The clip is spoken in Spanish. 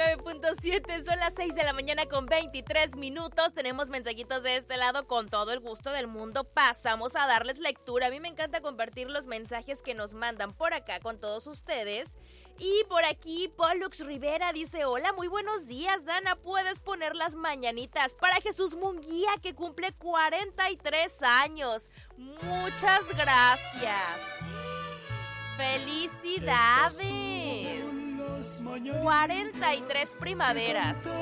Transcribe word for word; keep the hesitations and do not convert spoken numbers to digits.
nueve punto siete, son las seis de la mañana con veintitrés minutos. Tenemos mensajitos de este lado con todo el gusto del mundo. Pasamos a darles lectura. A mí me encanta compartir los mensajes que nos mandan por acá con todos ustedes. Y por aquí, Pollux Rivera dice: hola, muy buenos días, Dana. ¿Puedes poner las mañanitas para Jesús Munguía, que cumple cuarenta y tres años? Muchas gracias. ¡Felicidades! cuarenta y tres primaveras.